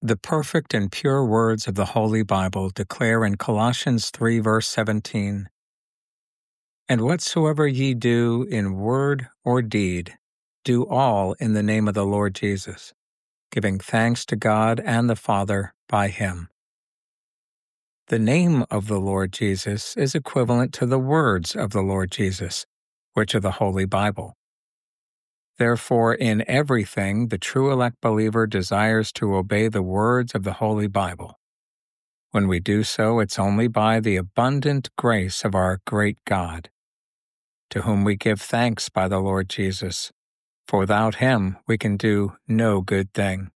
The perfect and pure words of the Holy Bible declare in Colossians 3 verse 17, "And whatsoever ye do in word or deed, do all in the name of the Lord Jesus, giving thanks to God and the Father by Him." The name of the Lord Jesus is equivalent to the words of the Lord Jesus, which are the Holy Bible. Therefore, in everything, the true elect believer desires to obey the words of the Holy Bible. When we do so, it's only by the abundant grace of our great God, to whom we give thanks by the Lord Jesus, for without Him we can do no good thing.